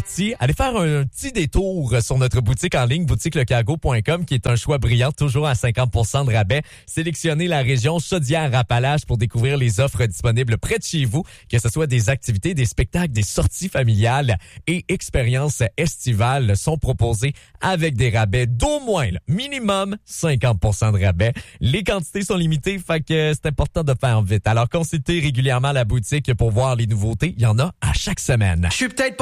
sortie, allez faire un petit détour sur notre boutique en ligne, boutiquelecargo.com, qui est un choix brillant, toujours à 50% de rabais. Sélectionnez la région Chaudière-Appalaches pour découvrir les offres disponibles près de chez vous, que ce soit des activités, des spectacles, des sorties familiales et expériences estivales sont proposées avec des rabais d'au moins, là, minimum 50% de rabais. Les quantités sont limitées, fait que c'est important de faire vite. Alors, consultez régulièrement la boutique pour voir les nouveautés. Il y en a à chaque semaine. Je suis peut-être